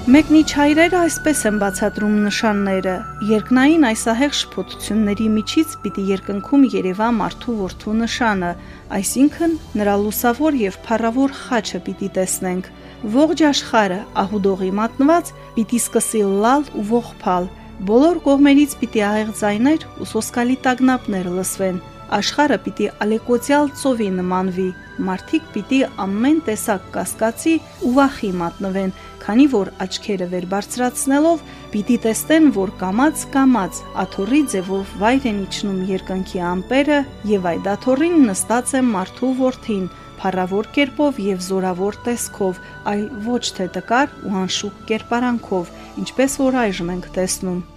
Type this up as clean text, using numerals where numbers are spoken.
Մեկնիչայրերը այսպես են բացատրում նշանները. երկնային այս ահեղ շփոթությունների միջից պիտի երկնքում երևա մարդու որդու նշանը, այսինքն նրա լուսավոր եւ փառավոր խաչը պիտի տեսնենք։ Ողջ աշխարհը ահուդողի մատնված պիտի սկսի լալ ու ողբալ, բոլոր կողմերից պիտի ահեղ ձայներ ու սոսկալի տագնապներ լսվեն, աշխարհը պիտի ալեկոծյալ ծովի նմանվի, մարդիկ պիտի ամեն տեսակ կասկածի ու վախի մատնվեն, քանի որ աչքերը վեր բարձրացնելով պիտի տեսնեն, որ կամաց աթոռի ձևով վայր են իջնում երկնքի ամպերը եւ այդ աթոռին նստած է մարդու որդին, փառավոր կերպով եւ զորավոր տեսքով, այլ ոչ թե տկար ու անշուք կերպարանքով, ինչպես որ այժմ ենք տեսնում։